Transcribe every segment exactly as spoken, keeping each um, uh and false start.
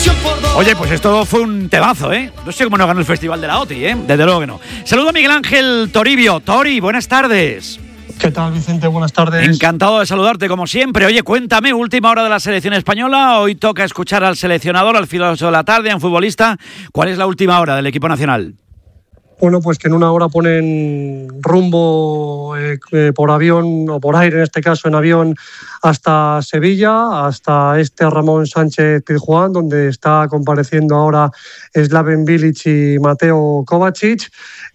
Oye, pues esto fue un temazo, ¿eh? No sé cómo no ganó el Festival de la OTI, ¿eh? Desde luego que no. Saludo a Miguel Ángel Toribio. Tori, buenas tardes. ¿Qué tal, Vicente? Buenas tardes. Encantado de saludarte, como siempre. Oye, cuéntame, última hora de la selección española. Hoy toca escuchar al seleccionador al filósofo de la tarde, a un futbolista. ¿Cuál es la última hora del equipo nacional? Bueno, pues que en una hora ponen rumbo eh, eh, por avión, o por aire en este caso, en avión, hasta Sevilla, hasta este Ramón Sánchez Pizjuán, donde está compareciendo ahora Slaven Bilic y Mateo Kovacic,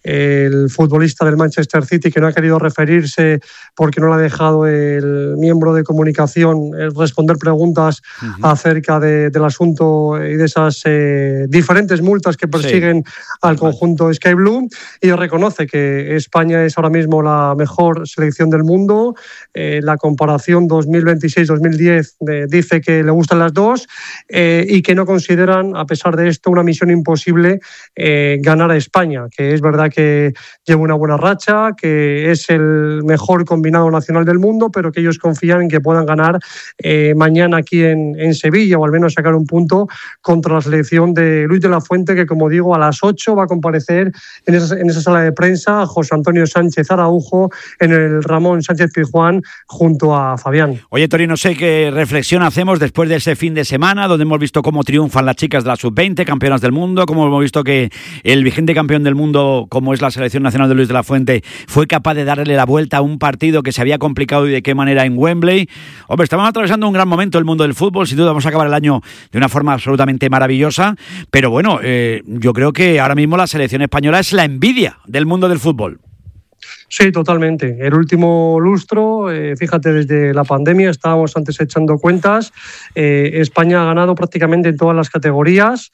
el futbolista del Manchester City, que no ha querido referirse porque no le ha dejado el miembro de comunicación responder preguntas uh-huh. acerca de, del asunto y de esas eh, diferentes multas que persiguen sí. al conjunto Sky Blue. Y reconoce que España es ahora mismo la mejor selección del mundo. Eh, la comparación dos mil veintiséis dos mil diez eh, dice que le gustan las dos eh, y que no consideran, a pesar de esto, una misión imposible eh, ganar a España, que es verdad que lleva una buena racha, que es el mejor combinado nacional del mundo, pero que ellos confían en que puedan ganar eh, mañana aquí en, en Sevilla, o al menos sacar un punto contra la selección de Luis de la Fuente, que, como digo, a las ocho va a comparecer En esa, en esa sala de prensa José Antonio Sánchez Araujo en el Ramón Sánchez Pizjuán junto a Fabián. Oye, Tori, no sé qué reflexión hacemos después de ese fin de semana donde hemos visto cómo triunfan las chicas de la sub veinte, campeonas del mundo, cómo hemos visto que el vigente campeón del mundo, como es la selección nacional de Luis de la Fuente, fue capaz de darle la vuelta a un partido que se había complicado y de qué manera en Wembley. Hombre, estamos atravesando un gran momento el mundo del fútbol, sin duda vamos a acabar el año de una forma absolutamente maravillosa, pero bueno, eh, yo creo que ahora mismo la selección española es la envidia del mundo del fútbol. Sí, totalmente. El último lustro, eh, fíjate, desde la pandemia, estábamos antes echando cuentas, eh, España ha ganado prácticamente en todas las categorías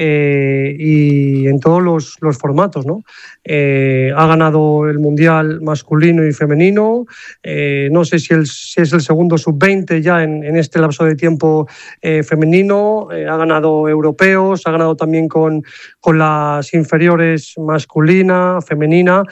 eh, y en todos los, los formatos, ¿no? Eh, ha ganado el Mundial masculino y femenino, eh, no sé si, el, si es el segundo sub veinte ya en, en este lapso de tiempo eh, femenino, eh, ha ganado europeos, ha ganado también con, con las inferiores masculina, femenina,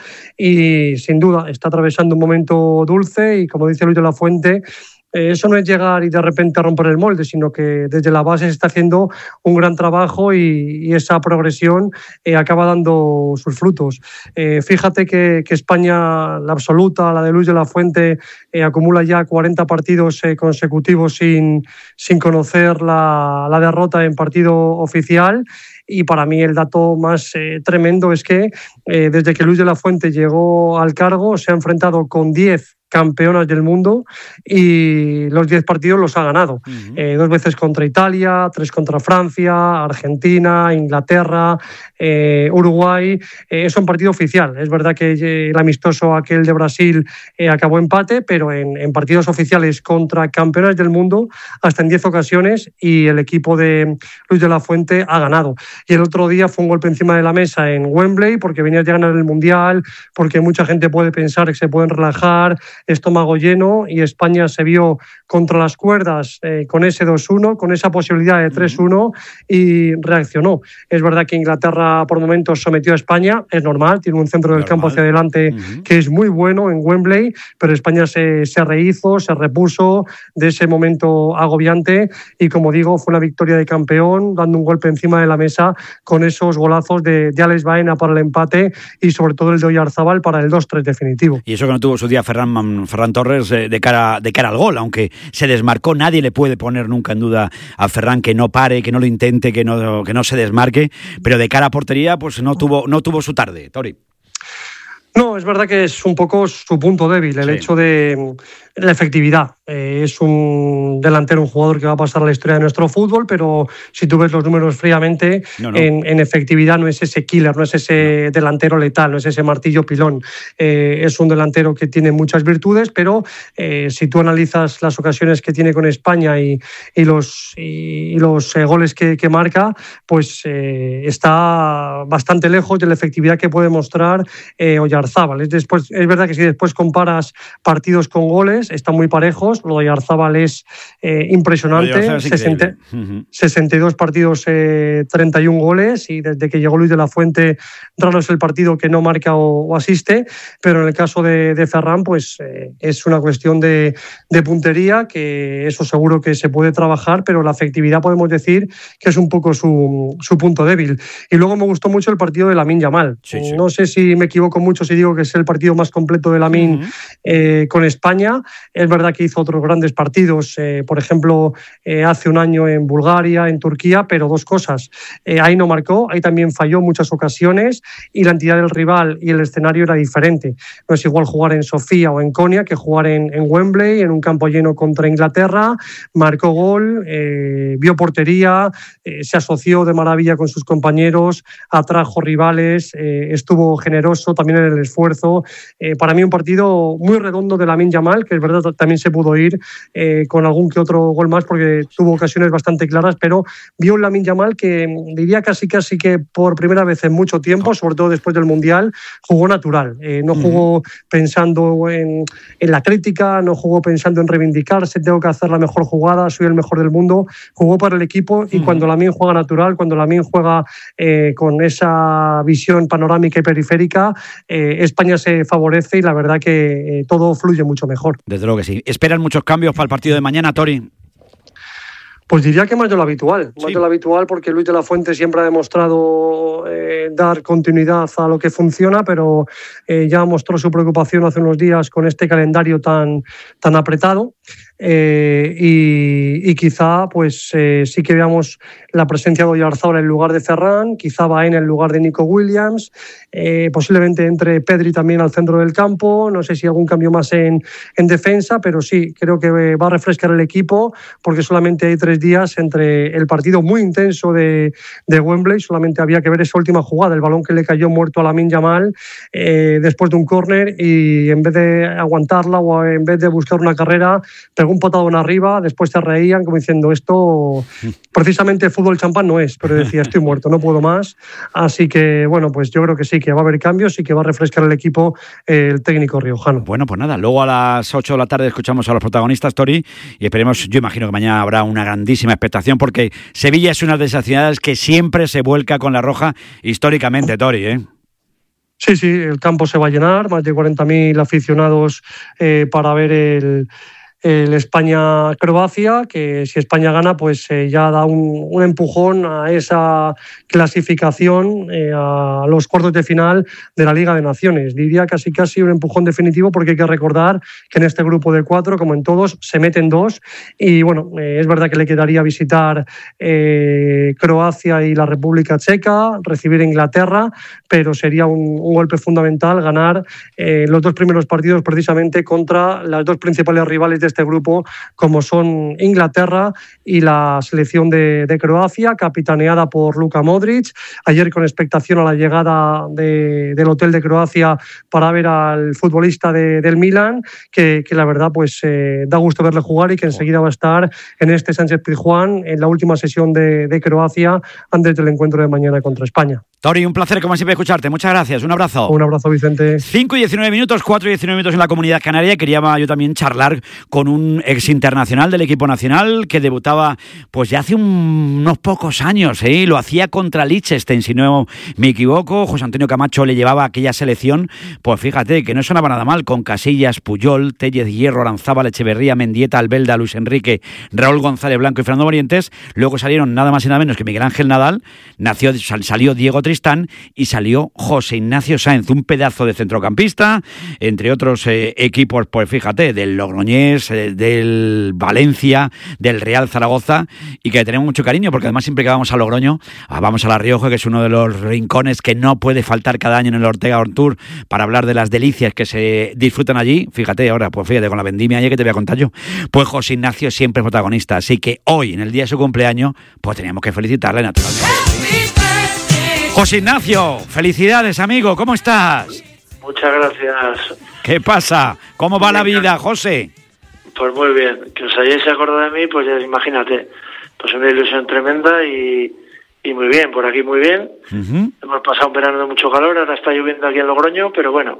y sin duda está atravesando un momento dulce y, como dice Luis de la Fuente, Eh, eso no es llegar y de repente romper el molde, sino que desde la base se está haciendo un gran trabajo y, y esa progresión eh, acaba dando sus frutos. Eh, fíjate que, que España, la absoluta, la de Luis de la Fuente, eh, acumula ya cuarenta partidos eh, consecutivos sin, sin conocer la, la derrota en partido oficial. Y para mí el dato más eh, tremendo es que eh, desde que Luis de la Fuente llegó al cargo se ha enfrentado con diez campeonas del mundo y los diez partidos los ha ganado. Uh-huh. Eh, dos veces contra Italia, tres contra Francia, Argentina, Inglaterra, eh, Uruguay. Eh, es un partido oficial. Es verdad que el amistoso aquel de Brasil eh, acabó empate, pero en, en partidos oficiales contra campeonas del mundo hasta en diez ocasiones y el equipo de Luis de la Fuente ha ganado. Y el otro día fue un golpe encima de la mesa en Wembley porque venías de ganar el Mundial, porque mucha gente puede pensar que se pueden relajar, estómago lleno, y España se vio contra las cuerdas eh, con ese dos uno, con esa posibilidad de tres uno y reaccionó. Es verdad que Inglaterra por momentos sometió a España, es normal, tiene un centro del normal. campo hacia adelante uh-huh. que es muy bueno en Wembley, pero España se, se rehizo, se repuso de ese momento agobiante y, como digo, fue una victoria de campeón, dando un golpe encima de la mesa con esos golazos de, de Alex Baena para el empate y sobre todo el de Oyarzábal para el dos tres definitivo. Y eso que no tuvo su día Ferran Ferran Torres de cara, de cara al gol, aunque se desmarcó, nadie le puede poner nunca en duda a Ferran que no pare, que no lo intente, que no, que no se desmarque, pero de cara a portería pues no tuvo, no tuvo su tarde, Tori. No, es verdad que es un poco su punto débil, el sí. hecho de la efectividad. Eh, es un delantero, un jugador que va a pasar a la historia de nuestro fútbol, pero si tú ves los números fríamente, no, no. En, en efectividad no es ese killer, no es ese no. delantero letal, no es ese martillo pilón. Eh, es un delantero que tiene muchas virtudes, pero eh, si tú analizas las ocasiones que tiene con España y, y los, y, y los eh, goles que, que marca, pues eh, está bastante lejos de la efectividad que puede mostrar eh, Oyarzábal. Es, después, es verdad que si después comparas partidos con goles, están muy parejos. dos. Lo de Oyarzábal es eh, impresionante. Es sesenta, uh-huh. sesenta y dos partidos, eh, treinta y un goles, y desde que llegó Luis de la Fuente raro es el partido que no marca o, o asiste, pero en el caso de, de Ferran pues eh, es una cuestión de, de puntería, que eso seguro que se puede trabajar, pero la efectividad podemos decir que es un poco su, su punto débil. Y luego me gustó mucho el partido de Lamine Yamal. Sí, sí. No sé si me equivoco mucho si digo que es el partido más completo de Lamine uh-huh. eh, con España. Es verdad que hizo otros grandes partidos, eh, por ejemplo, eh, hace un año en Bulgaria, en Turquía, pero dos cosas. Eh, ahí no marcó, ahí también falló en muchas ocasiones y la entidad del rival y el escenario era diferente. No es igual jugar en Sofía o en Konya que jugar en, en Wembley, en un campo lleno contra Inglaterra. Marcó gol, eh, vio portería, eh, se asoció de maravilla con sus compañeros, atrajo rivales, eh, estuvo generoso también en el esfuerzo. Eh, para mí un partido muy redondo de Lamine Yamal, que es verdad también se pudo ir eh, con algún que otro gol más porque tuvo ocasiones bastante claras, pero vio un Lamine Yamal que diría casi casi que por primera vez en mucho tiempo, sobre todo después del Mundial, jugó natural. Eh, no jugó uh-huh. pensando en, en la crítica, no jugó pensando en reivindicarse, tengo que hacer la mejor jugada, soy el mejor del mundo. Jugó para el equipo y uh-huh. cuando Lamine juega natural, cuando Lamine juega eh, con esa visión panorámica y periférica, eh, España se favorece y la verdad que eh, todo fluye mucho mejor. Desde luego que sí. ¿Esperan muchos cambios para el partido de mañana, Tori? Pues diría que más de lo habitual, más sí. de lo habitual porque Luis de la Fuente siempre ha demostrado eh, dar continuidad a lo que funciona, pero eh, ya mostró su preocupación hace unos días con este calendario tan, tan apretado. Eh, y, y quizá pues eh, sí que veamos la presencia de Oyarzábal en lugar de Ferran, quizá Baena en lugar de Nico Williams, eh, posiblemente entre Pedri también al centro del campo, no sé si algún cambio más en, en defensa, pero sí, creo que va a refrescar el equipo porque solamente hay tres días entre el partido muy intenso de, de Wembley, solamente había que ver esa última jugada, el balón que le cayó muerto a Lamine Yamal eh, después de un córner y en vez de aguantarla o en vez de buscar una carrera, pegó un patadón arriba, después se reían como diciendo esto precisamente fútbol champán no es, pero decía estoy muerto, no puedo más, así que bueno, pues yo creo que sí, que va a haber cambios y que va a refrescar el equipo eh, el técnico riojano. Bueno, pues nada, luego a las ocho de la tarde escuchamos a los protagonistas, Tori, y esperemos, yo imagino que mañana habrá una grandísima expectación porque Sevilla es una de esas ciudades que siempre se vuelca con la roja históricamente, Tori, ¿eh? Sí, sí, el campo se va a llenar, más de cuarenta mil aficionados eh, para ver el el España-Croacia, que si España gana, pues eh, ya da un, un empujón a esa clasificación, eh, a los cuartos de final de la Liga de Naciones. Diría casi casi un empujón definitivo porque hay que recordar que en este grupo de cuatro, como en todos, se meten dos y bueno, eh, es verdad que le quedaría visitar eh, Croacia y la República Checa, recibir Inglaterra, pero sería un, un golpe fundamental ganar eh, los dos primeros partidos precisamente contra las dos principales rivales de este grupo, como son Inglaterra y la selección de, de Croacia, capitaneada por Luka Modric. Ayer con expectación a la llegada de, del hotel de Croacia para ver al futbolista de, del Milan, que, que la verdad pues eh, da gusto verle jugar y que enseguida va a estar en este Sánchez-Pizjuán en la última sesión de, de Croacia antes del encuentro de mañana contra España. Tori, un placer como siempre escucharte. Muchas gracias. Un abrazo. Un abrazo, Vicente. cinco y diecinueve minutos, cuatro y diecinueve minutos en la Comunidad Canaria. Quería yo también charlar con un ex internacional del equipo nacional que debutaba pues ya hace un, unos pocos años, ¿eh? Lo hacía contra Liechtenstein, si no me equivoco. José Antonio Camacho le llevaba a aquella selección, pues fíjate que no sonaba nada mal, con Casillas, Puyol, Tellez, Hierro, Aranzábal, Echeverría, Mendieta, Albelda, Luis Enrique, Raúl González Blanco y Fernando Morientes. Luego salieron nada más y nada menos que Miguel Ángel Nadal, nació, salió Diego Tristán y salió José Ignacio Sáenz, un pedazo de centrocampista, entre otros eh, equipos, pues fíjate, del Logroñés, eh, del Valencia, del Real Zaragoza, y que tenemos mucho cariño, porque además siempre que vamos a Logroño, vamos a La Rioja, que es uno de los rincones que no puede faltar cada año en el Ortega On Tour para hablar de las delicias que se disfrutan allí. Fíjate ahora, pues fíjate, con la vendimia ayer que te voy a contar yo, pues José Ignacio siempre es protagonista, así que hoy, en el día de su cumpleaños, pues teníamos que felicitarle naturalmente. José Ignacio, felicidades, amigo, ¿cómo estás? Muchas gracias. ¿Qué pasa? ¿Cómo va la vida, José? Pues muy bien, que os hayáis acordado de mí, pues ya imagínate, pues una ilusión tremenda y, y muy bien, por aquí muy bien. Uh-huh. Hemos pasado un verano de mucho calor, ahora está lloviendo aquí en Logroño, pero bueno,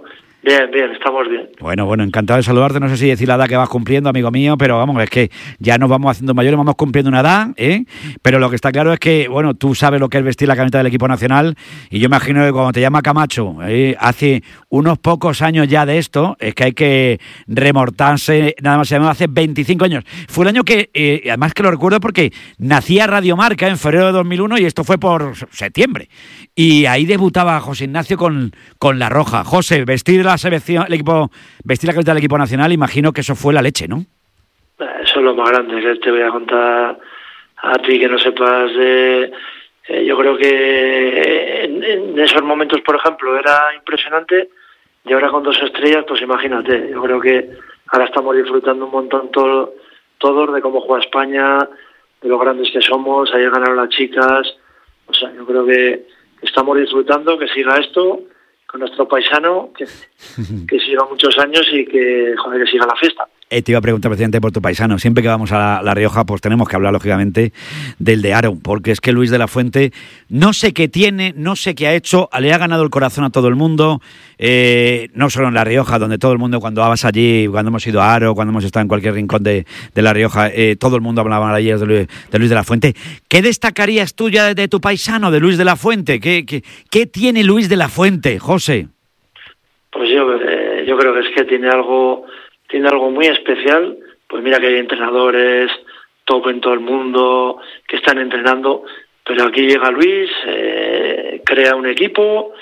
Bien, bien, estamos bien. Bueno, bueno, encantado de saludarte. No sé si decir la edad que vas cumpliendo, amigo mío, pero vamos, es que ya nos vamos haciendo mayores, vamos cumpliendo una edad, ¿eh? Pero lo que está claro es que, bueno, tú sabes lo que es vestir la camiseta del equipo nacional y yo imagino que cuando te llama Camacho, ¿eh? hace unos pocos años ya de esto, es que hay que remortarse, nada más se llama hace veinticinco años. Fue el año que, eh, además que lo recuerdo porque nacía Radio Marca en febrero de dos mil uno y esto fue por septiembre. Y ahí debutaba José Ignacio con, con La Roja. José, vestir la selección, el equipo, vestir la camiseta del equipo nacional, imagino que eso fue la leche, ¿no? Eso es lo más grande que te voy a contar a ti que no sepas de... Eh, yo creo que en, en esos momentos, por ejemplo, era impresionante y ahora con dos estrellas, pues imagínate. Yo creo que ahora estamos disfrutando un montón todo, todos de cómo juega España, de lo grandes que somos, ayer ganaron las chicas. O sea, yo creo que estamos disfrutando, que siga esto con nuestro paisano, que, que siga muchos años y que, joder, que siga la fiesta. Eh, te iba a preguntar, presidente, por tu paisano. Siempre que vamos a la, la Rioja, pues tenemos que hablar, lógicamente, del de Aro, porque es que Luis de la Fuente, no sé qué tiene, no sé qué ha hecho, le ha ganado el corazón a todo el mundo, eh, no solo en La Rioja, donde todo el mundo, cuando vas allí, cuando hemos ido a Aro, cuando hemos estado en cualquier rincón de, de La Rioja, eh, todo el mundo hablaba maravillas de Luis, de Luis de la Fuente. ¿Qué destacarías tú ya de, de tu paisano, de Luis de la Fuente? ¿Qué, qué, qué tiene Luis de la Fuente, José? Pues yo, eh, yo creo que es que tiene algo... tiene algo muy especial. Pues mira que hay entrenadores top en todo el mundo que están entrenando, pero aquí llega Luis, eh, crea un equipo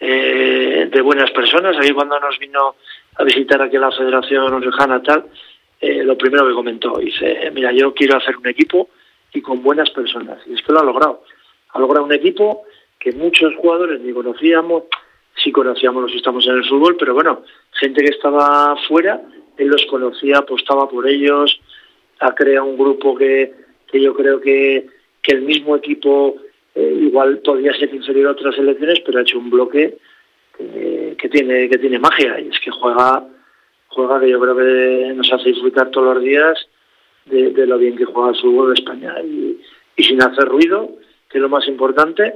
eh, de buenas personas. Ahí cuando nos vino a visitar aquí a la Federación Orejana tal, eh, lo primero que comentó, dice, mira, yo quiero hacer un equipo y con buenas personas, y es que lo ha logrado. Ha logrado un equipo que muchos jugadores ni conocíamos, sí conocíamos los que estamos en el fútbol, pero bueno, gente que estaba fuera, él los conocía, apostaba por ellos, ha creado un grupo que, que yo creo que, que el mismo equipo eh, igual podría ser inferior a otras selecciones, pero ha hecho un bloque que, que tiene que tiene magia, y es que juega, juega que yo creo que nos hace disfrutar todos los días de, de lo bien que juega el fútbol de España, y, y sin hacer ruido, que es lo más importante,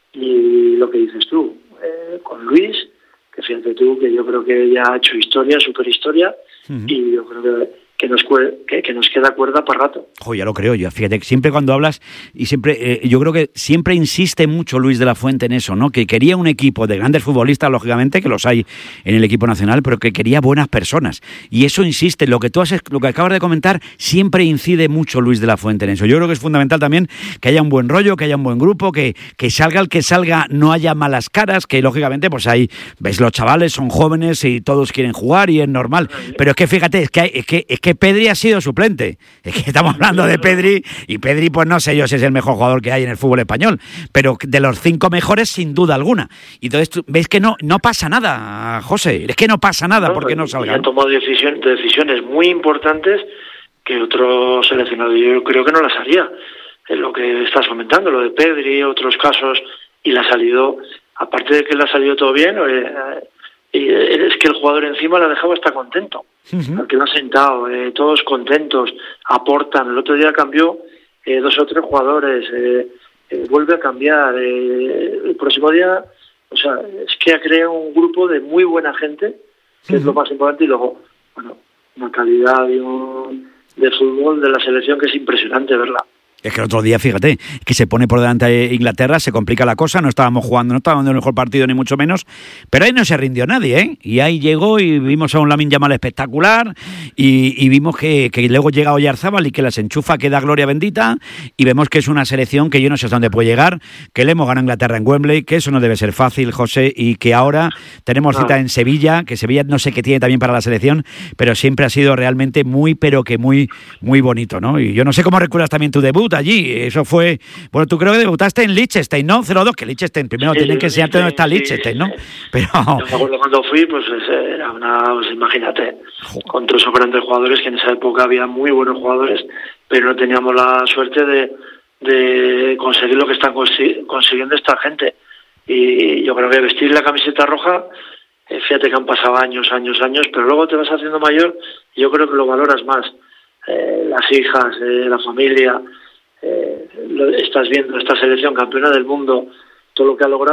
y lo que dices tú, eh, con Luis, que fíjate tú, que yo creo que ya ha hecho historia, super historia, uh-huh. Y yo creo que, que, nos, que, que nos queda cuerda para rato. Jo, ya lo creo yo, fíjate, siempre cuando hablas, y siempre eh, yo creo que siempre insiste mucho Luis de la Fuente en eso, ¿no? Que quería un equipo de grandes futbolistas, lógicamente, que los hay en el equipo nacional, pero que quería buenas personas. Y eso insiste, lo que tú has, lo que acabas de comentar, siempre incide mucho Luis de la Fuente en eso. Yo creo que es fundamental también que haya un buen rollo, que haya un buen grupo, que, que salga el que salga, no haya malas caras, que lógicamente, pues ahí, ves, los chavales son jóvenes y todos quieren jugar y es normal. Pero es que fíjate, es que, hay, es que, es que Pedri ha sido suplente. Es que estamos hablando de Pedri, y Pedri, pues no sé yo si es el mejor jugador que hay en el fútbol español, pero de los cinco mejores, sin duda alguna. Y entonces, tú, ¿ves que no, no pasa nada, José? Es que no pasa nada no, porque no salgan. Han tomado decisiones, decisiones muy importantes que otro seleccionado yo creo que no las haría. Es lo que estás comentando, lo de Pedri, otros casos, y le ha salido, aparte de que le ha salido todo bien, eh, y es que el jugador encima la dejaba hasta contento, uh-huh. Al que lo ha sentado, eh, todos contentos, aportan. El otro día cambió eh, dos o tres jugadores, eh, eh, vuelve a cambiar, eh, el próximo día, o sea, es que ha creado un grupo de muy buena gente, que uh-huh. Es lo más importante, y luego, bueno, una calidad de, un, de fútbol de la selección que es impresionante verla. Es que el otro día, fíjate, que se pone por delante a Inglaterra, se complica la cosa, no estábamos jugando, no estábamos en el mejor partido ni mucho menos, pero ahí no se rindió nadie, ¿eh? Y ahí llegó y vimos a un Lamine Yamal espectacular y, y vimos que, que luego llega Oyarzábal y que las enchufa, que da gloria bendita, y vemos que es una selección que yo no sé hasta dónde puede llegar, que le hemos ganado a Inglaterra en Wembley, que eso no debe ser fácil, José, y que ahora tenemos cita en Sevilla, que Sevilla no sé qué tiene también para la selección, pero siempre ha sido realmente muy, pero que muy, muy bonito, ¿no? Y yo no sé cómo recuerdas también tu debut allí, eso fue, bueno, tú creo que debutaste en Liechtenstein, ¿no? cero dos, que Liechtenstein, primero sí, tienen que enseñarte dónde está Liechtenstein, ¿no? Pero... Yo me acuerdo cuando fui, pues era una, pues imagínate, con todos esos grandes jugadores, que en esa época había muy buenos jugadores, pero no teníamos la suerte de, de conseguir lo que están consiguiendo esta gente. Y yo creo que vestir la camiseta roja, eh, fíjate que han pasado años, años, años, pero luego te vas haciendo mayor y yo creo que lo valoras más. Eh, las hijas, eh, la familia, eh, lo, estás viendo esta selección campeona del mundo, todo lo que ha logrado,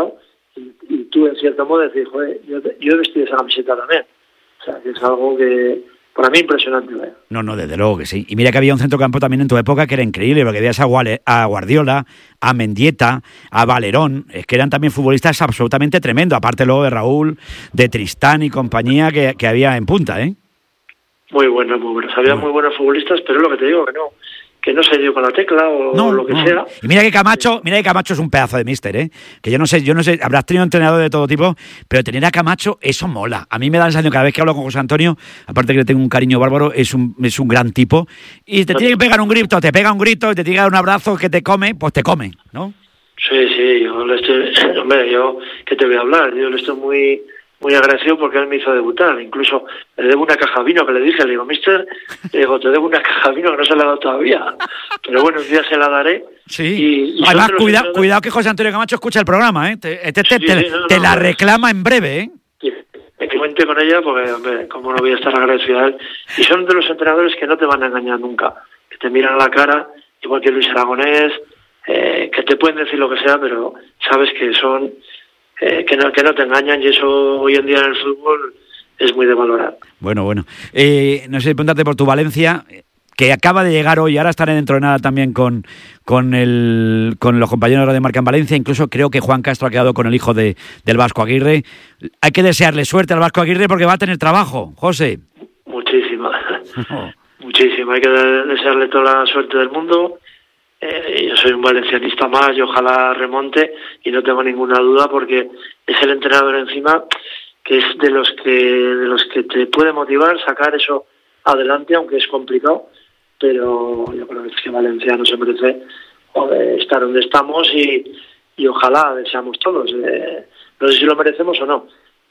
y, y tú en cierto modo decís, joder, yo, yo he vestido esa camiseta también. O sea, que es algo que para mí impresionante, ¿eh? No, no, desde luego que sí. Y mira que había un centrocampo también en tu época que era increíble, porque veías a, Guale, a Guardiola, a Mendieta, a Valerón, es que eran también futbolistas absolutamente tremendos, aparte luego de Raúl, de Tristán y compañía que, que había en punta, ¿eh? Muy buenos, muy buenos. Había muy buenos futbolistas, pero es lo que te digo, que no que no se dio con la tecla o no, lo que no. sea. Y mira que Camacho, mira que Camacho es un pedazo de míster, ¿eh? Que yo no sé, yo no sé, habrás tenido entrenadores de todo tipo, pero tener a Camacho, eso mola. A mí me da la sensación cada vez que hablo con José Antonio, aparte que le tengo un cariño bárbaro, es un es un gran tipo y te tiene que pegar un grito, te pega un grito, te tiene que dar un abrazo que te come, pues te come, ¿no? Sí, sí, yo le estoy, hombre, yo ¿qué te voy a hablar? Yo le estoy muy muy agradecido porque él me hizo debutar, incluso le debo una caja de vino que le dije, le digo, mister, le digo, te debo una caja de vino que no se la he dado todavía, pero bueno, un día se la daré. Sí, y, y además cuidado, cuidado que José Antonio Camacho escucha el programa, ¿eh? Te, te, te, sí, te, sí, no, te no, la no, reclama en breve, ¿eh? Que cuente con ella porque, hombre, cómo no voy a estar agradecido a él. Y son de los entrenadores que no te van a engañar nunca, que te miran a la cara, igual que Luis Aragonés, eh, que te pueden decir lo que sea, pero sabes que son... Eh, que no que no te engañan y eso hoy en día en el fútbol es muy de valorar. Bueno, bueno. Eh, no sé, preguntarte por tu Valencia, que acaba de llegar hoy, ahora estaré dentro de nada también con, con, el, con los compañeros de Marca en Valencia, incluso creo que Juan Castro ha quedado con el hijo de, del Vasco Aguirre. Hay que desearle suerte al Vasco Aguirre porque va a tener trabajo, José. Muchísima, oh. muchísima. Hay que desearle toda la suerte del mundo. Eh, yo soy un valencianista más y ojalá remonte y no tengo ninguna duda porque es el entrenador encima que es de los que de los que te puede motivar sacar eso adelante, aunque es complicado, pero yo creo que Valencia no se merece joder, estar donde estamos y, y ojalá deseamos todos, eh, no sé si lo merecemos o no,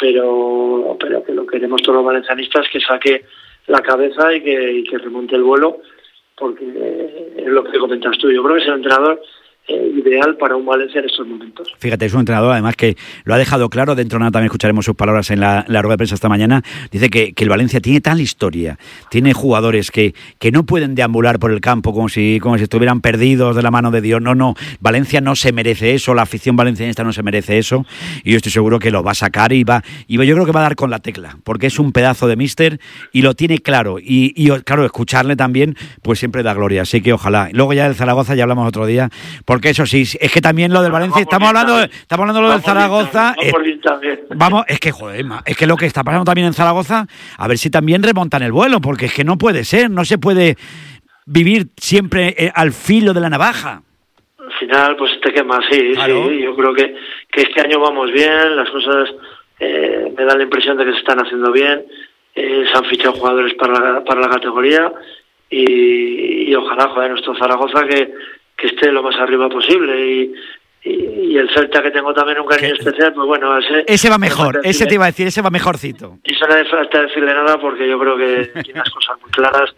pero pero que lo queremos todos los valencianistas, que saque la cabeza y que, y que remonte el vuelo, porque es lo que comentas tú. Yo creo que es el entrenador eh, ideal para un Valencia en estos momentos. Fíjate, es un entrenador además que lo ha dejado claro, dentro de nada también escucharemos sus palabras en la, la rueda de prensa esta mañana. Dice que, que el Valencia tiene tal historia, tiene jugadores que, que no pueden deambular por el campo como si, como si estuvieran perdidos de la mano de Dios. No, no, Valencia no se merece eso, la afición valencianista no se merece eso, y yo estoy seguro que lo va a sacar y va, y yo creo que va a dar con la tecla, porque es un pedazo de míster y lo tiene claro, y, y claro, escucharle también pues siempre da gloria, así que ojalá. Luego ya del Zaragoza ya hablamos otro día, porque eso sí, es que también lo del Valencia, estamos hablando, estamos hablando de lo del Zaragoza, eh, vamos, es que joder, es que lo que está pasando también en Zaragoza, a ver si también remontan el vuelo, porque es que no puede ser, no se puede vivir siempre eh, al filo de la navaja. Al final pues te quemas, sí, claro. Sí, yo creo que, que este año vamos bien, las cosas eh, me dan la impresión de que se están haciendo bien, eh, se han fichado jugadores para la, para la categoría y, y ojalá, joder, nuestro Zaragoza que que esté lo más arriba posible y, y, y el Celta, que tengo también un cariño ¿Qué? especial, pues bueno, ese... Ese va mejor, ese te iba a decir, ese va mejorcito. Y eso no hace falta decirle nada porque yo creo que tiene las cosas muy claras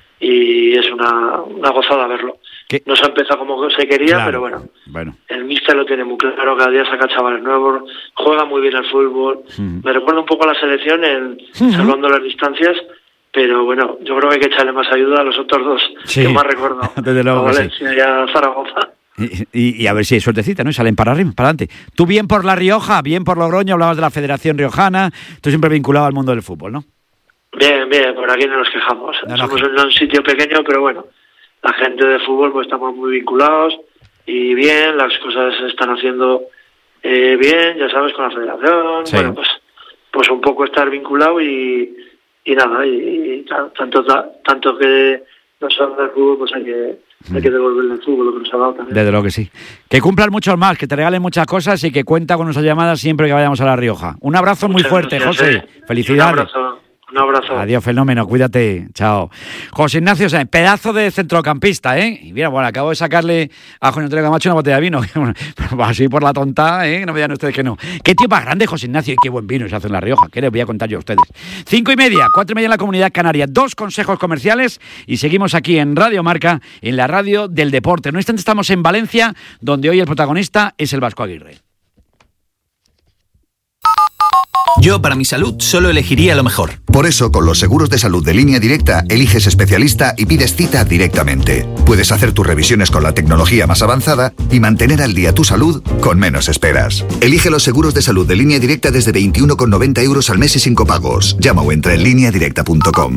y es una, una gozada verlo. ¿Qué? No se ha empezado como se quería, claro, pero bueno, bueno, el míster lo tiene muy claro, cada día saca chavales nuevos, juega muy bien al fútbol, uh-huh. Me recuerda un poco a la selección en uh-huh. salvando las distancias. Pero bueno, yo creo que hay que echarle más ayuda a los otros dos, sí, que más recuerdo. Desde luego, a Valencia sí. Y a Zaragoza. Y, y, y a ver si hay suertecita, ¿no? Y salen para arriba, para adelante. Tú bien por La Rioja, bien por Logroño, hablabas de la Federación Riojana, tú siempre vinculado al mundo del fútbol, ¿no? Bien, bien, por aquí no nos quejamos. No, Somos no. en un sitio pequeño, pero bueno, la gente de fútbol pues estamos muy vinculados y bien, las cosas se están haciendo eh, bien, ya sabes, con la Federación. Sí. Bueno, pues, pues un poco estar vinculado y... Y nada, y, y tanto tanto que nos ha dado el fútbol, pues hay que, hay que devolverle el fútbol, lo que nos ha dado también. Desde luego que sí. Que cumplan muchos más, que te regalen muchas cosas y que cuenta con nuestras llamadas siempre que vayamos a La Rioja. Un abrazo muchas muy fuerte, gracias, José. Eh. Felicidades. Un abrazo. Un abrazo. Adiós, fenómeno, cuídate. Chao. José Ignacio Sáenz, pedazo de centrocampista, ¿eh? Y mira, bueno, acabo de sacarle a José Antonio Camacho una botella de vino. Así por la tonta, ¿eh? No me digan ustedes que no. Qué tío más grande, José Ignacio, y qué buen vino se hace en La Rioja. ¿Qué les voy a contar yo a ustedes? Cinco y media, cuatro y media en la Comunidad Canaria. Dos consejos comerciales y seguimos aquí en Radio Marca, en la radio del deporte. En un instante estamos en Valencia, donde hoy el protagonista es el Vasco Aguirre. Yo, para mi salud, solo elegiría lo mejor. Por eso, con los seguros de salud de Línea Directa, eliges especialista y pides cita directamente. Puedes hacer tus revisiones con la tecnología más avanzada y mantener al día tu salud con menos esperas. Elige los seguros de salud de Línea Directa desde veintiuno con noventa euros al mes y sin copagos. Llama o entra en línea directa punto com.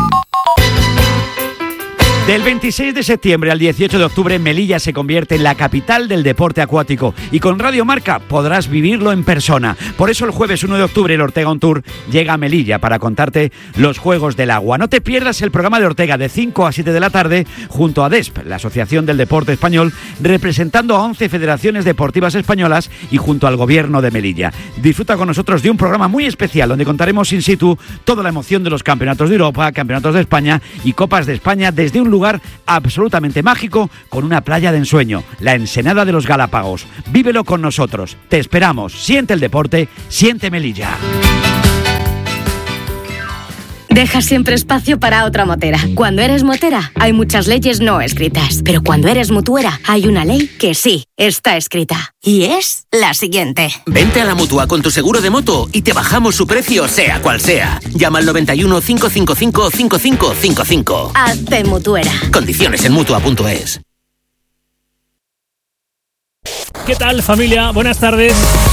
Del veintiséis de septiembre al dieciocho de octubre, Melilla se convierte en la capital del deporte acuático y con Radio Marca podrás vivirlo en persona. Por eso el jueves uno de octubre el Ortega On Tour llega a Melilla para contarte los Juegos del Agua. No te pierdas el programa de Ortega de cinco a siete de la tarde junto a DESP, la Asociación del Deporte Español, representando a once federaciones deportivas españolas y junto al Gobierno de Melilla. Disfruta con nosotros de un programa muy especial donde contaremos in situ toda la emoción de los campeonatos de Europa, campeonatos de España y Copas de España desde un lugar absolutamente mágico con una playa de ensueño, la Ensenada de los Galápagos. Vívelo con nosotros. Te esperamos. Siente el deporte, siente Melilla. Deja siempre espacio para otra motera. Cuando eres motera, hay muchas leyes no escritas. Pero cuando eres mutuera, hay una ley que sí está escrita. Y es la siguiente. Vente a la Mutua con tu seguro de moto y te bajamos su precio sea cual sea. Llama al noventa y uno, cinco cinco cinco, cinco cinco cinco cinco. Hazte mutuera. Condiciones en mutua punto es. ¿Qué tal, familia? Buenas tardes.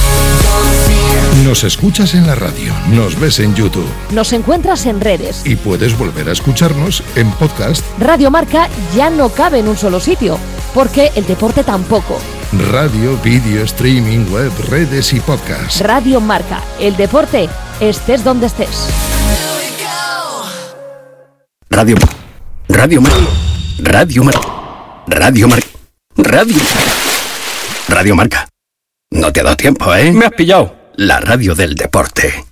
Nos escuchas en la radio, nos ves en YouTube. Nos encuentras en redes. Y puedes volver a escucharnos en podcast. Radio Marca ya no cabe en un solo sitio, porque el deporte tampoco. Radio, vídeo, streaming, web, redes y podcast. Radio Marca, el deporte, estés donde estés. Radio, Radio Marca, Radio Marca, Radio Marca, Radio, Radio Marca. No te ha dado tiempo, ¿eh? Me has pillado. La radio del deporte.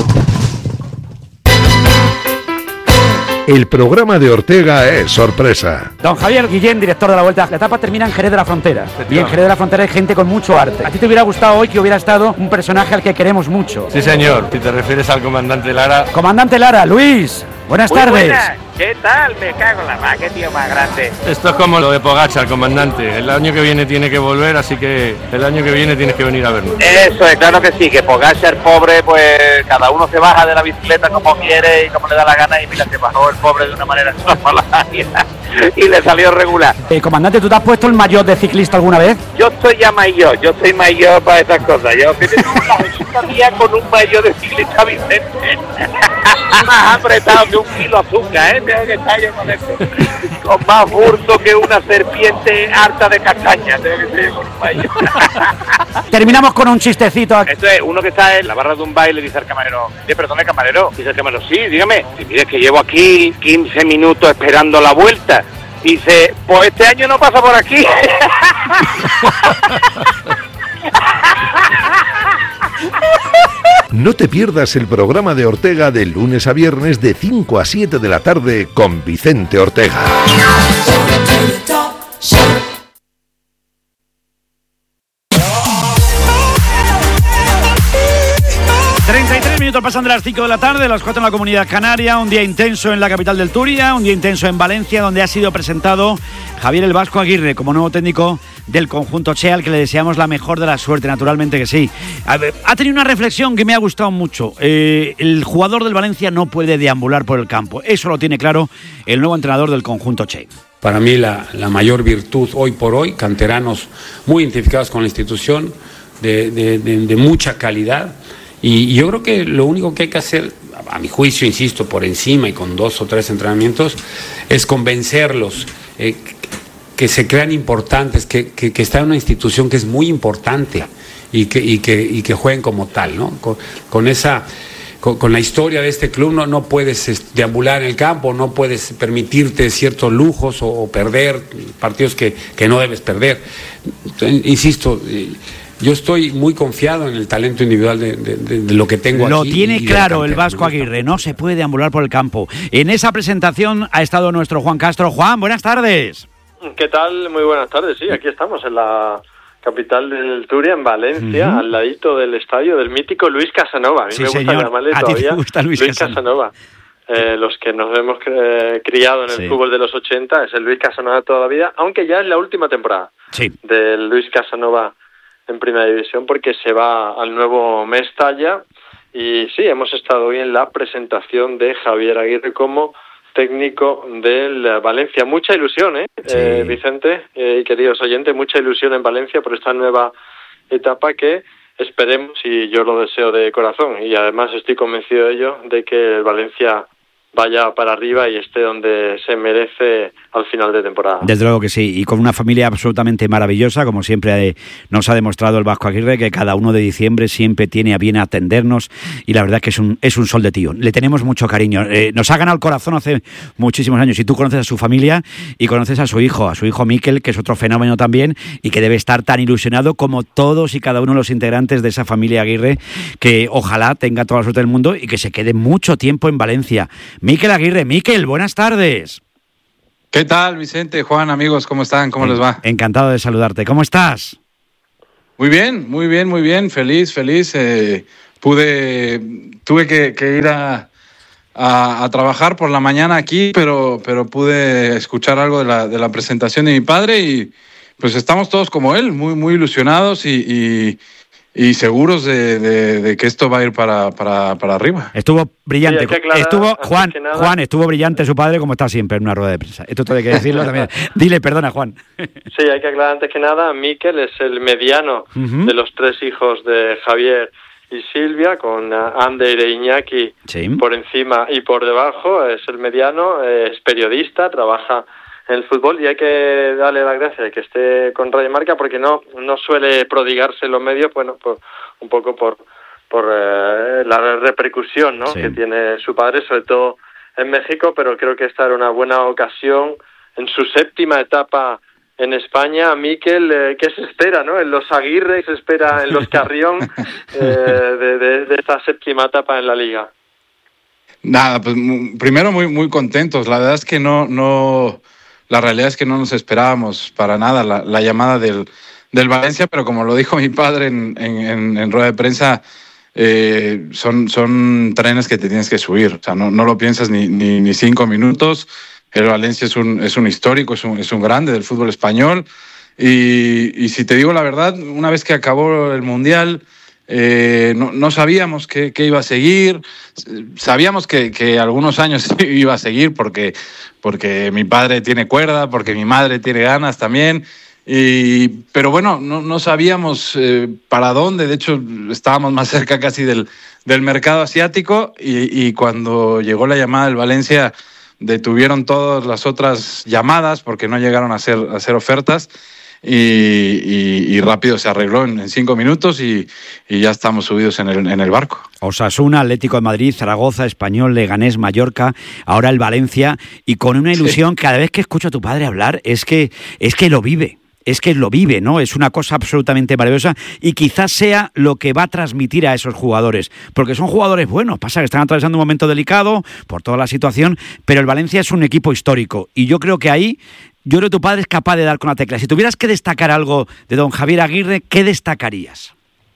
El programa de Ortega es sorpresa. Don Javier Guillén, director de la Vuelta. La etapa termina en Jerez de la Frontera. Y en Jerez de la Frontera hay gente con mucho arte. ¿A ti te hubiera gustado hoy que hubiera estado un personaje al que queremos mucho? Sí, señor. Si te refieres al comandante Lara. Comandante Lara, Luis, buenas Muy tardes. Buenas. ¿Qué tal? Me cago en la mar, qué tío más grande. Esto es como lo de Pogačar, comandante. El año que viene tiene que volver, así que el año que viene tienes que venir a vernos. Eso es, claro que sí, que Pogačar, pobre, pues cada uno se baja de la bicicleta como quiere y como le da la gana, y mira, se bajó el pobre de una manera extraordinaria y le salió regular. Eh, comandante, ¿tú te has puesto el maillot de ciclista alguna vez? Yo estoy ya mayor, yo soy mayor para estas cosas. Yo estaría con un maillot de ciclista Vicente. Más apretado que un kilo de azúcar, ¿eh? Tengo que estar yo con esto. Con más burdo que una serpiente harta de castaña. Tengo que ser con un maillot. Terminamos con un chistecito. Esto es uno que está en la barra de un baile y dice al camarero: ¿Qué, perdone, camarero? Dice el camarero: sí, dígame. Y mire, que llevo aquí quince minutos esperando la vuelta. Dice: pues este año no pasa por aquí. No te pierdas el programa de Ortega de lunes a viernes de cinco a siete de la tarde con Vicente Ortega. treinta y tres minutos pasan de las cinco de la tarde, las cuatro en la Comunidad Canaria, un día intenso en la capital del Turia, un día intenso en Valencia, donde ha sido presentado Javier El Vasco Aguirre como nuevo técnico del conjunto Che, al que le deseamos la mejor de la suerte, naturalmente que sí. Ha tenido una reflexión que me ha gustado mucho. Eh, el jugador del Valencia no puede deambular por el campo, eso lo tiene claro el nuevo entrenador del conjunto Che. Para mí la, la mayor virtud hoy por hoy, canteranos muy identificados con la institución, de, de, de, de mucha calidad. Y yo creo que lo único que hay que hacer, a mi juicio, insisto, por encima y con dos o tres entrenamientos, es convencerlos, eh, que se crean importantes, que, que, que está en una institución que es muy importante y que, y que, y que jueguen como tal, ¿no? Con, con esa... Con, con la historia de este club no, no puedes este, deambular en el campo, no puedes permitirte ciertos lujos o, o perder partidos que, que no debes perder. Insisto, eh, yo estoy muy confiado en el talento individual de, de, de, de lo que tengo lo aquí. Lo tiene claro el Vasco me Aguirre, no se puede deambular por el campo. En esa presentación ha estado nuestro Juan Castro. Juan, buenas tardes. ¿Qué tal? Muy buenas tardes, sí, aquí estamos en la capital del Turia, en Valencia, uh-huh. al ladito del estadio del mítico Luis Casanova. A mí sí, me gusta señor. llamarle ¿A todavía ti te gusta Luis, Luis Casanova. Casanova. Eh, los que nos hemos eh, criado en el sí. fútbol de los ochenta, es el Luis Casanova de toda la vida, aunque ya es la última temporada sí. del Luis Casanova en Primera División, porque se va al nuevo Mestalla Y sí, hemos estado hoy en la presentación de Javier Aguirre como técnico del Valencia. Mucha ilusión, ¿eh, sí. eh Vicente eh, y queridos oyentes, mucha ilusión en Valencia por esta nueva etapa que esperemos, y yo lo deseo de corazón, y además estoy convencido de ello, de que el Valencia vaya para arriba y esté donde se merece al final de temporada. Desde luego que sí, y con una familia absolutamente maravillosa, como siempre nos ha demostrado el Vasco Aguirre, que cada uno de diciembre siempre tiene a bien atendernos, y la verdad es que es un, es un sol de tío. Le tenemos mucho cariño. Eh, nos ha ganado el corazón hace muchísimos años, y tú conoces a su familia y conoces a su hijo, a su hijo Mikel, que es otro fenómeno también, y que debe estar tan ilusionado como todos y cada uno de los integrantes de esa familia Aguirre, que ojalá tenga toda la suerte del mundo y que se quede mucho tiempo en Valencia. Mikel Aguirre. Mikel, buenas tardes. ¿Qué tal, Vicente, Juan, amigos? ¿Cómo están? ¿Cómo les va? Encantado de saludarte. ¿Cómo estás? Muy bien, muy bien, muy bien. Feliz, feliz. Eh, pude, tuve que, que ir a, a, a trabajar por la mañana aquí, pero, pero pude escuchar algo de la, de la presentación de mi padre y pues estamos todos como él, muy, muy ilusionados y... y Y seguros de, de, de que esto va a ir para, para, para arriba. Estuvo brillante. Sí, aclarar, estuvo Juan, Juan, estuvo brillante su padre, como está siempre en una rueda de prensa. Esto todo hay que decirlo también. Dile, perdona, Juan. Sí, hay que aclarar antes que nada, Mikel es el mediano uh-huh. de los tres hijos de Javier y Silvia, con Ander e Iñaki sí. por encima y por debajo. Es el mediano, es periodista, trabaja en el fútbol, y hay que darle las gracias de que esté con Radio Marca, porque no no suele prodigarse en los medios, bueno, por, un poco por por eh, la repercusión, ¿no? Sí. que tiene su padre, sobre todo en México, pero creo que esta era una buena ocasión en su séptima etapa en España. Mikel, eh, ¿qué se espera, no? En los Aguirre, ¿qué se espera en los Carrión eh, de, de, de esta séptima etapa en la Liga? Nada, pues primero muy muy contentos. La verdad es que no no La realidad es que no nos esperábamos para nada la, la llamada del, del Valencia, pero como lo dijo mi padre en, en, en rueda de prensa, eh, son, son trenes que te tienes que subir. O sea, no, no lo piensas ni, ni, ni cinco minutos. El Valencia es un, es un histórico, es un, es un grande del fútbol español. Y, y si te digo la verdad, una vez que acabó el Mundial, Eh, no, no sabíamos qué, qué iba a seguir. Sabíamos que, que algunos años iba a seguir porque, porque mi padre tiene cuerda, porque mi madre tiene ganas también, y, pero bueno, no, no sabíamos eh, para dónde. De hecho, estábamos más cerca casi del, del mercado asiático, y, y cuando llegó la llamada del Valencia detuvieron todas las otras llamadas porque no llegaron a hacer, a hacer ofertas. Y, y, y rápido se arregló en, en cinco minutos y, y ya estamos subidos en el, en el barco. Osasuna, Atlético de Madrid, Zaragoza, Español, Leganés, Mallorca, ahora el Valencia, y con una ilusión sí. Cada vez que escucho a tu padre hablar es que, es que lo vive. Es que lo vive, ¿no? Es una cosa absolutamente maravillosa, y quizás sea lo que va a transmitir a esos jugadores, porque son jugadores buenos. Pasa que están atravesando un momento delicado por toda la situación, pero el Valencia es un equipo histórico, y yo creo que ahí, yo creo que tu padre es capaz de dar con la tecla. Si tuvieras que destacar algo de don Javier Aguirre, ¿qué destacarías?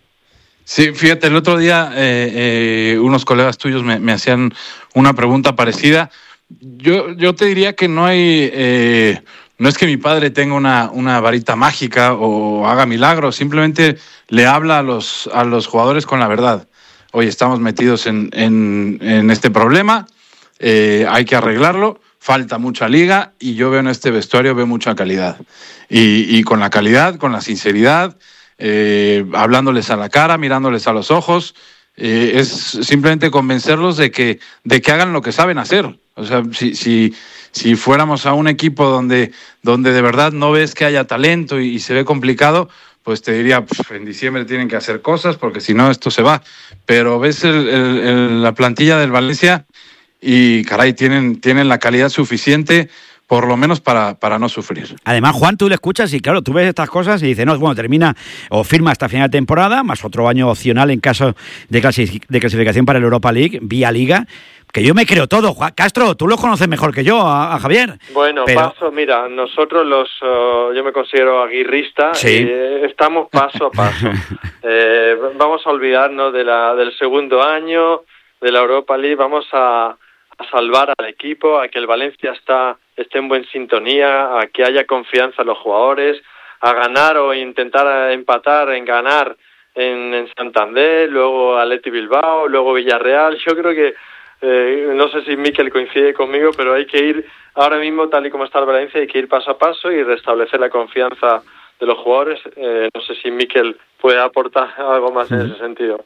Sí, fíjate, el otro día eh, eh, unos colegas tuyos me, me hacían una pregunta parecida. Yo, yo te diría que no hay... Eh, No es que mi padre tenga una, una varita mágica o haga milagros, simplemente le habla a los, a los jugadores con la verdad. Oye, estamos metidos en, en, en este problema, eh, hay que arreglarlo, falta mucha liga, y yo veo en este vestuario, veo mucha calidad. Y, y con la calidad, con la sinceridad, eh, hablándoles a la cara, mirándoles a los ojos, eh, es simplemente convencerlos de que, de que hagan lo que saben hacer. O sea, si... si Si fuéramos a un equipo donde, donde de verdad no ves que haya talento y, y se ve complicado, pues te diría, pff, en diciembre tienen que hacer cosas porque si no esto se va. Pero ves el, el, el, la plantilla del Valencia y, caray, tienen, tienen la calidad suficiente, por lo menos para, para no sufrir. Además, Juan, tú le escuchas y claro, tú ves estas cosas y dices, no, bueno, termina o firma hasta final de temporada, más otro año opcional en caso de, clasi- de clasificación para el Europa League, vía Liga. Que yo me creo todo. Juan Castro, tú lo conoces mejor que yo, a, a Javier. Bueno, pero... paso, mira, nosotros los, uh, yo me considero aguirrista, sí. y eh, estamos paso a paso. eh, vamos a olvidarnos de la, del segundo año, de la Europa League, vamos a, a salvar al equipo, a que el Valencia está, esté en buena sintonía, a que haya confianza en los jugadores, a ganar o intentar empatar en ganar en, en Santander, luego Athletic Bilbao, luego Villarreal. Yo creo que, eh, no sé si Mikel coincide conmigo, pero hay que ir, ahora mismo tal y como está el Valencia, hay que ir paso a paso y restablecer la confianza de los jugadores. Eh, no sé si Mikel puede aportar algo más en ese sentido.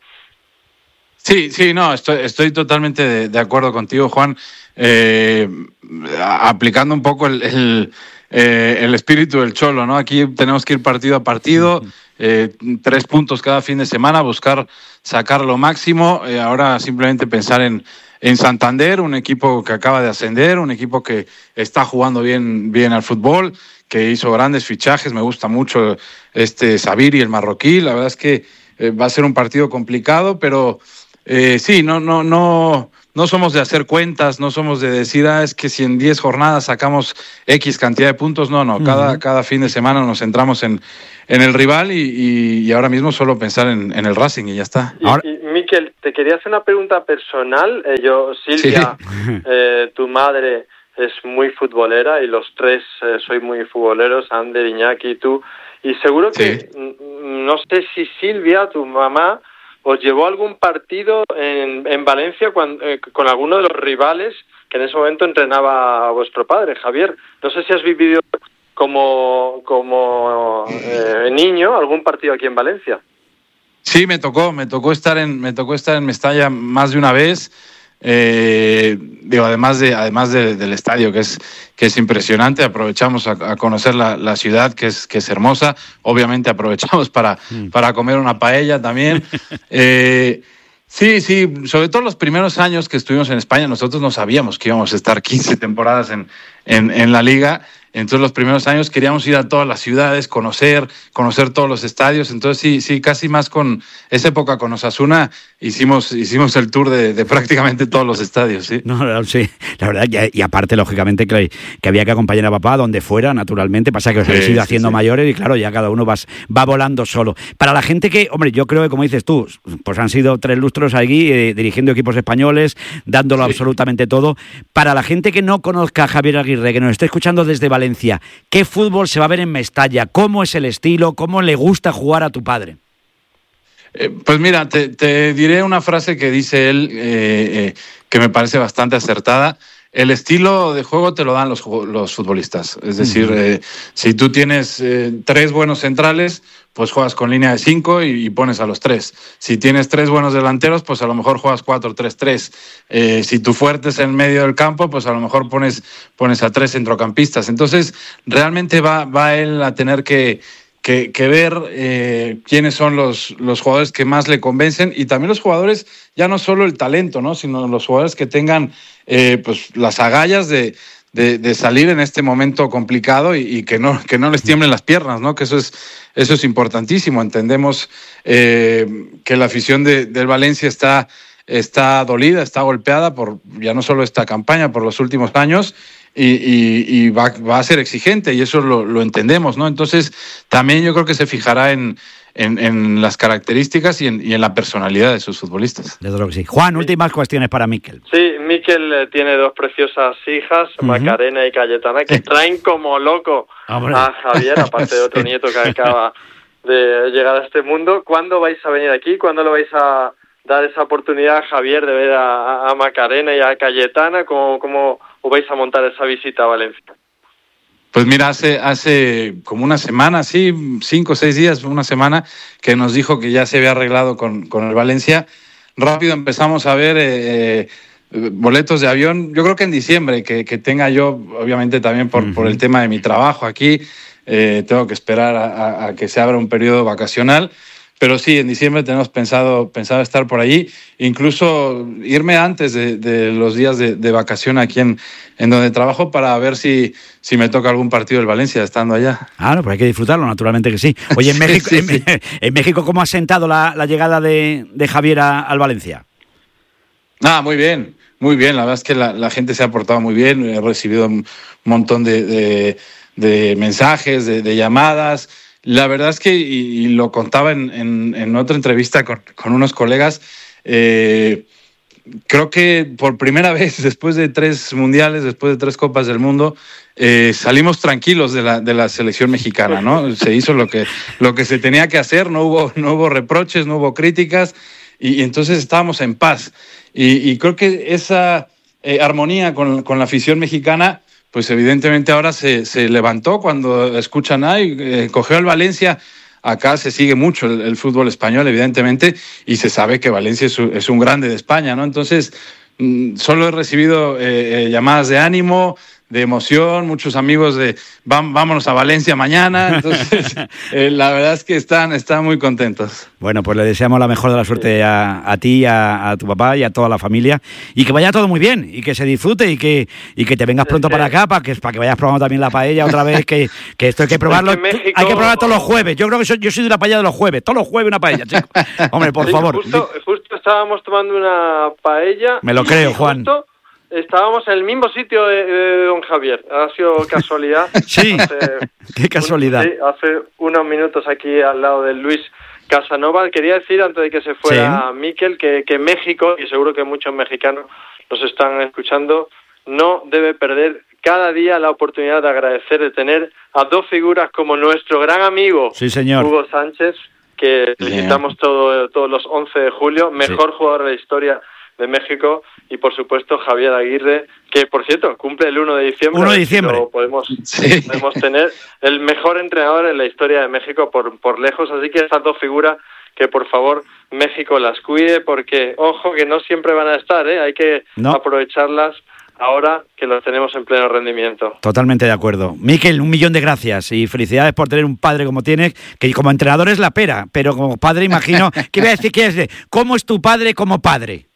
Sí, sí, no, estoy, estoy totalmente de, de acuerdo contigo, Juan. Eh, aplicando un poco el, el, eh, el espíritu del Cholo, ¿no? Aquí tenemos que ir partido a partido, eh, tres puntos cada fin de semana, buscar sacar lo máximo. Eh, ahora simplemente pensar en, en Santander, un equipo que acaba de ascender, un equipo que está jugando bien, bien al fútbol, que hizo grandes fichajes. Me gusta mucho este Sabiri, el marroquí. La verdad es que eh, va a ser un partido complicado, pero Eh, sí, no, no, no, no somos de hacer cuentas, no somos de decir, ah, es que si en diez jornadas sacamos X cantidad de puntos, no, no, cada, uh-huh. cada fin de semana nos centramos en, en el rival y, y, y ahora mismo solo pensar en, en el Racing y ya está. Y, ahora... y Mikel, te quería hacer una pregunta personal. Eh, yo, Silvia, sí. eh, tu madre es muy futbolera y los tres eh, sois muy futboleros, Ander, Iñaki y tú, y seguro que, sí. no sé si Silvia, tu mamá, ¿os llevó algún partido en, en Valencia cuando, eh, con alguno de los rivales que en ese momento entrenaba a vuestro padre, Javier? No sé si has vivido como, como eh, niño algún partido aquí en Valencia. Sí, me tocó, me tocó estar en, me tocó estar en Mestalla más de una vez. Eh, digo, además de, además de, del estadio, que es, que es impresionante, aprovechamos a, a conocer la, la ciudad, que es, que es hermosa. Obviamente aprovechamos para, mm. para comer una paella también. eh, sí, sí, sobre todo los primeros años que estuvimos en España, nosotros no sabíamos que íbamos a estar quince temporadas en, en, en la liga. Entonces los primeros años queríamos ir a todas las ciudades, conocer, conocer todos los estadios. Entonces sí, sí, casi más con esa época con Osasuna hicimos, hicimos el tour de, de prácticamente todos los estadios, sí. No, no, sí, la verdad, y, y aparte, lógicamente, que, que había que acompañar a papá donde fuera, naturalmente, pasa que os habéis ido haciendo sí, sí. mayores y claro, ya cada uno vas, va volando solo. Para la gente que, hombre, yo creo que como dices tú, pues han sido tres lustros aquí eh, dirigiendo equipos españoles, dándolo sí. absolutamente todo. Para la gente que no conozca a Javier Aguirre, que nos esté escuchando desde Valencia, ¿qué fútbol se va a ver en Mestalla? ¿Cómo es el estilo? ¿Cómo le gusta jugar a tu padre? Eh, pues mira, te, te diré una frase que dice él eh, eh, que me parece bastante acertada. El estilo de juego te lo dan los, los futbolistas. Es decir, uh-huh. eh, si tú tienes eh, tres buenos centrales, pues juegas con línea de cinco y, y pones a los tres. Si tienes tres buenos delanteros, pues a lo mejor juegas cuatro tres tres. Eh, si tu fuerte es en medio del campo, pues a lo mejor pones, pones a tres centrocampistas. Entonces, realmente va, va él a tener que, que, que ver eh, quiénes son los, los jugadores que más le convencen y también los jugadores, ya no solo el talento, ¿no? Sino los jugadores que tengan eh, pues, las agallas de... De, de salir en este momento complicado y, y que no que no les tiemblen las piernas, ¿no? Que eso es eso es importantísimo. Entendemos eh, que la afición de, del Valencia está está dolida, está golpeada por ya no solo esta campaña, por los últimos años y, y, y va, va a ser exigente y eso lo, lo entendemos, ¿no? Entonces también yo creo que se fijará en En, en las características y en, y en la personalidad de sus futbolistas. Desde luego que sí. Juan, últimas cuestiones para Mikel. Sí, Mikel eh, tiene dos preciosas hijas, uh-huh. Macarena y Cayetana, que traen como loco Hombre. a Javier, aparte de otro nieto que acaba de llegar a este mundo. ¿Cuándo vais a venir aquí? ¿Cuándo le vais a dar esa oportunidad a Javier de ver a, a Macarena y a Cayetana? ¿Cómo, cómo os vais a montar esa visita a Valencia? Pues mira, hace, hace como una semana, sí, cinco o seis días, una semana, que nos dijo que ya se había arreglado con, con el Valencia. Rápido empezamos a ver eh, boletos de avión, yo creo que en diciembre, que, que tenga yo, obviamente también por, uh-huh. por el tema de mi trabajo aquí, eh, tengo que esperar a, a, a que se abra un periodo vacacional. Pero sí, en diciembre tenemos pensado, pensado estar por allí, incluso irme antes de, de los días de, de vacación aquí en, en donde trabajo para ver si, si me toca algún partido del Valencia estando allá. Ah, no, pues hay que disfrutarlo, naturalmente que sí. Oye, en México, sí, sí, sí. En, en México ¿cómo ha sentado la, la llegada de, de Javier a, al Valencia? Ah, muy bien, muy bien. La verdad es que la, la gente se ha portado muy bien. He recibido un montón de, de, de mensajes, de, de llamadas. La verdad es que, y, y lo contaba en, en, en otra entrevista con, con unos colegas, eh, creo que por primera vez, después de tres mundiales, después de tres Copas del Mundo, eh, salimos tranquilos de la, de la selección mexicana, ¿no? Se hizo lo que, lo que se tenía que hacer, no hubo, no hubo reproches, no hubo críticas, y, y entonces estábamos en paz. Y, y creo que esa eh, armonía con, con la afición mexicana, pues evidentemente ahora se, se levantó cuando escuchan, ay, eh, cogió el Valencia. Acá se sigue mucho el, el fútbol español, evidentemente, y se sabe que Valencia es, es un grande de España, ¿no? Entonces, mmm, solo he recibido eh, eh, llamadas de ánimo, de emoción, muchos amigos de vámonos a Valencia mañana. Entonces, eh, la verdad es que están, están muy contentos. Bueno, pues le deseamos la mejor de la suerte a, a ti, a, a tu papá y a toda la familia, y que vaya todo muy bien, y que se disfrute, y que, y que te vengas pronto para acá, para que, para que vayas probando también la paella otra vez, que, que esto hay que probarlo. Es que México... Hay que probar todos los jueves. Yo creo que soy, yo soy de la paella de los jueves. Todos los jueves una paella, chico. Hombre, por sí, favor. Justo, justo estábamos tomando una paella. Me lo creo, Juan. Estábamos en el mismo sitio de, de don Javier. Ha sido casualidad. Sí, hace qué casualidad. Un, sí, hace unos minutos aquí al lado de Luis Casanova. Quería decir, antes de que se fuera sí. Miquel, que, que México, y seguro que muchos mexicanos nos están escuchando, no debe perder cada día la oportunidad de agradecer, de tener a dos figuras como nuestro gran amigo sí, señor. Hugo Sánchez, que felicitamos todo, todos los once de julio, mejor sí. jugador de la historia de México, y por supuesto Javier Aguirre, que por cierto cumple el uno de diciembre. uno de diciembre. Podemos, sí. podemos tener el mejor entrenador en la historia de México por, por lejos, así que estas dos figuras, que por favor México las cuide, porque ojo que no siempre van a estar, ¿eh? Hay que no. aprovecharlas ahora que los tenemos en pleno rendimiento. Totalmente de acuerdo. Miquel, un millón de gracias y felicidades por tener un padre como tienes, que como entrenador es la pera, pero como padre imagino, ¿qué voy a decir? ¿Qué es de, ¿cómo es tu padre como padre?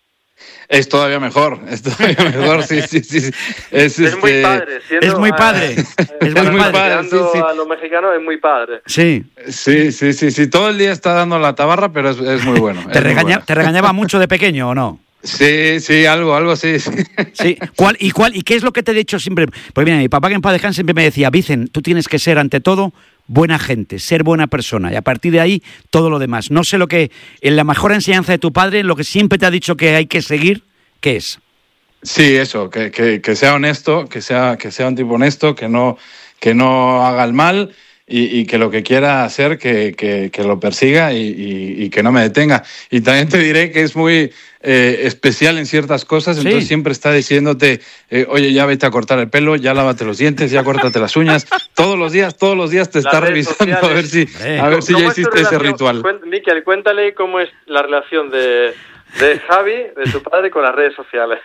Es todavía mejor, es todavía mejor, sí, sí, sí. Es, es este... muy padre. Siendo, es muy padre. Eh, es muy, muy padre. padre sí, sí. A los mexicanos es muy padre. Sí. Sí, sí, sí, sí. Todo el día está dando la tabarra, pero es, es muy bueno. ¿Te, es regaña, muy bueno. ¿Te regañaba mucho de pequeño o no? Sí, sí, algo, algo sí. Sí. sí. ¿Cuál, y, cuál, ¿Y qué es lo que te he dicho siempre? Pues mira, mi papá, que en paz descanse, siempre me decía, Vicen, tú tienes que ser ante todo buena gente, ser buena persona, y a partir de ahí todo lo demás. No sé lo que, en la mejor enseñanza de tu padre, lo que siempre te ha dicho que hay que seguir, ¿qué es? Sí, eso, que, que, que sea honesto, que sea, que sea un tipo honesto, que no, que no haga el mal y, y que lo que quiera hacer, que, que, que lo persiga y, y, y que no me detenga. Y también te diré que es muy eh, especial en ciertas cosas, entonces sí. siempre está diciéndote, eh, oye, ya vete a cortar el pelo, ya lávate los dientes, ya córtate las uñas. Todos los días, todos los días te está revisando sociales. a ver si, a ver si ya hiciste ese ritual. Miquel, cuéntale cómo es la relación de... de Javi, de tu padre, con las redes sociales.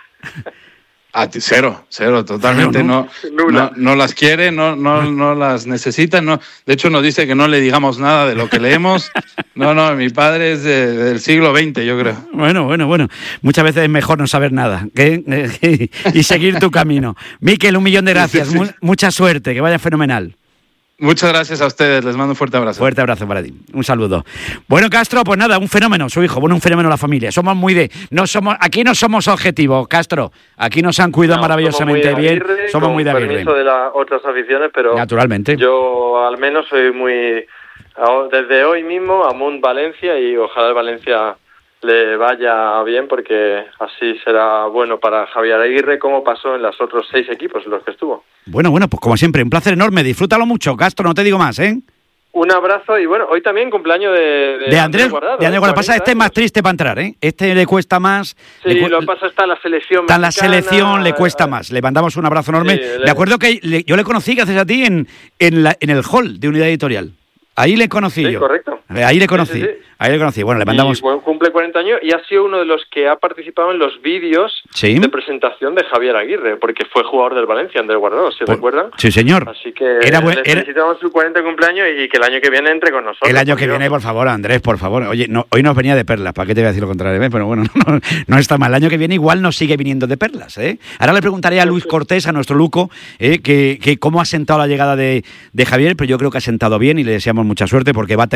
Ah, cero, cero, totalmente no, no, no, no las quiere, no, no, no las necesita, no. De hecho nos dice que no le digamos nada de lo que leemos. No, no, mi padre es de, del siglo veinte, yo creo. Bueno, bueno, bueno. Muchas veces es mejor no saber nada ¿qué? y seguir tu camino. Miquel, un millón de gracias, sí, sí, sí. mucha suerte, que vaya fenomenal. Muchas gracias a ustedes, les mando un fuerte abrazo. Fuerte abrazo para ti, un saludo. Bueno, Castro, pues nada, un fenómeno, su hijo, bueno, un fenómeno la familia. Somos muy de, no somos, aquí no somos objetivos, Castro. Aquí nos han cuidado no, maravillosamente somos bien. Aguirre, somos muy de Aguirre. Con permiso de las otras aficiones, pero naturalmente. Yo al menos soy muy, desde hoy mismo, a Munt Valencia, y ojalá el Valencia le vaya bien, porque así será bueno para Javier Aguirre, como pasó en los otros seis equipos en los que estuvo. Bueno, bueno, pues como siempre, un placer enorme, disfrútalo mucho, Castro, no te digo más, ¿eh? Un abrazo, y bueno, hoy también cumpleaños de, de, de Andrés, Andrés Guardado. De Andrés Guardado, pasa, este es más triste para entrar, ¿eh? Este le cuesta más. Sí, cu- lo que pasa está en la selección Está en la mexicana, selección, le cuesta más. Le mandamos un abrazo enorme. Sí, le... De acuerdo que le, yo le conocí, gracias a ti, en, en, la, en el hall de Unidad Editorial. Ahí le conocí sí, yo. correcto. Ahí le conocí. Sí, sí, sí. Ahí le conocí. Bueno, le mandamos... Y, bueno, cumple cuarenta años y ha sido uno de los que ha participado en los vídeos ¿Sí? de presentación de Javier Aguirre, porque fue jugador del Valencia, Andrés Guardado, ¿se pues, recuerdan? Sí, señor. Así que era buen, le felicitamos era... su cuarenta cumpleaños y que el año que viene entre con nosotros. El año que viene, por favor, Andrés, por favor. Oye, no, hoy nos venía de perlas, ¿para qué te voy a decir lo contrario? ¿eh? Pero bueno, no, no está mal. El año que viene igual nos sigue viniendo de perlas, ¿eh? Ahora le preguntaré a Luis Cortés, a nuestro Luco, ¿eh? que, que cómo ha sentado la llegada de, de Javier, pero yo creo que ha sentado bien y le deseamos mucha suerte porque va a tenerla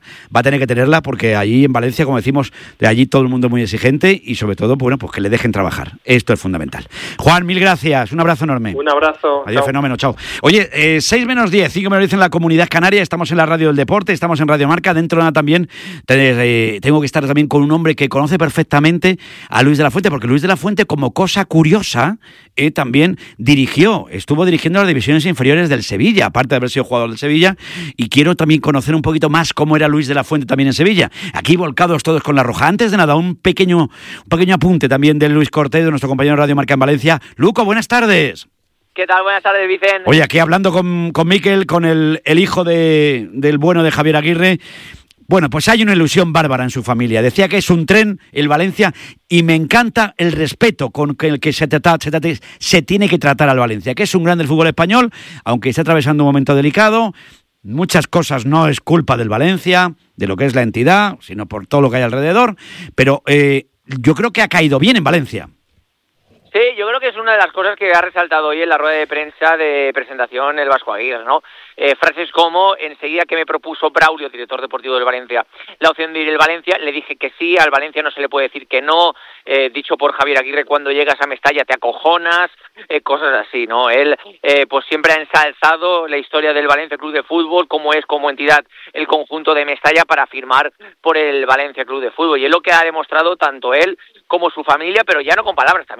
va a tener que tenerla porque allí en Valencia, como decimos, de allí todo el mundo es muy exigente y sobre todo, bueno, pues que le dejen trabajar. Esto es fundamental. Juan, mil gracias. Un abrazo enorme. Un abrazo. Adiós, chao. fenómeno. Chao. Oye, eh, seis menos diez, cinco menos diez en la Comunidad Canaria. Estamos en la Radio del Deporte, estamos en Radio Marca. Dentro de nada también te, eh, tengo que estar también con un hombre que conoce perfectamente a Luis de la Fuente, porque Luis de la Fuente, como cosa curiosa, eh, también dirigió, estuvo dirigiendo las divisiones inferiores del Sevilla, aparte de haber sido jugador del Sevilla, y quiero también conocer un poquito más cómo era Luis de la Fuente también en Sevilla. Aquí volcados todos con la roja. Antes de nada, un pequeño, un pequeño apunte también de Luis Cortés, de nuestro compañero de Radio Marca en Valencia. Luco, buenas tardes. ¿Qué tal? Buenas tardes, Vicente. Oye, aquí hablando con, con Miquel, con el, el hijo de, del bueno de Javier Aguirre. Bueno, pues hay una ilusión bárbara en su familia. Decía que es un tren, el Valencia, y me encanta el respeto con el que se, trata, se, trata, se tiene que tratar al Valencia, que es un grande del fútbol español, aunque está atravesando un momento delicado. Muchas cosas no es culpa del Valencia, de lo que es la entidad, sino por todo lo que hay alrededor, pero eh, yo creo que ha caído bien en Valencia. Sí, yo creo que es una de las cosas que ha resaltado hoy en la rueda de prensa de presentación el Vasco Aguirre, ¿no? Eh, frases como, enseguida que me propuso Braulio, director deportivo del Valencia, la opción de ir al Valencia, le dije que sí, al Valencia no se le puede decir que no, eh, dicho por Javier Aguirre, cuando llegas a Mestalla te acojonas, eh, cosas así, ¿no? Él eh, pues siempre ha ensalzado la historia del Valencia Club de Fútbol, cómo es como entidad el conjunto de Mestalla para firmar por el Valencia Club de Fútbol, y es lo que ha demostrado tanto él como su familia, pero ya no con palabras, también